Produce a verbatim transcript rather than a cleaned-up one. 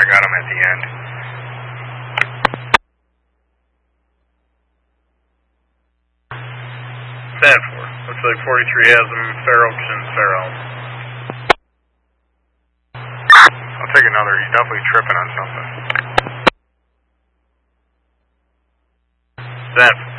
I got him at the end. Bad four. Looks like forty-three has him. Farrell, Farrell. I'll take another. He's definitely tripping on something. Bad